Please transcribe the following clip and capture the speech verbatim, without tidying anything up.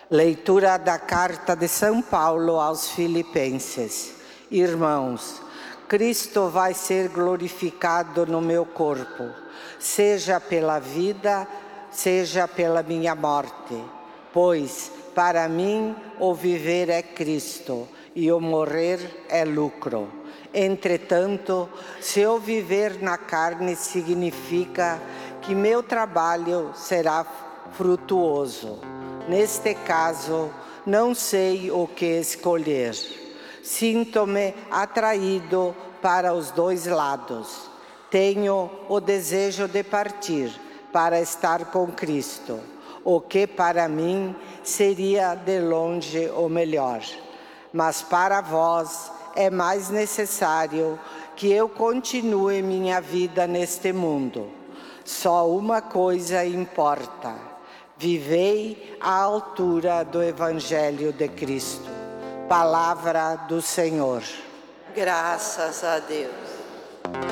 Leitura da Carta de São Paulo aos Filipenses. Irmãos, Cristo vai ser glorificado no meu corpo, seja pela vida, seja pela minha morte. Pois, para mim, o viver é Cristo e o morrer é lucro. Entretanto, se eu viver na carne, significa que meu trabalho será frutuoso. Neste caso, não sei o que escolher. Sinto-me atraído para os dois lados. Tenho o desejo de partir para estar com Cristo, o que para mim seria de longe o melhor. Mas para vós é mais necessário que eu continue minha vida neste mundo. Só uma coisa importa: vivei à altura do Evangelho de Cristo. Palavra do Senhor. Graças a Deus.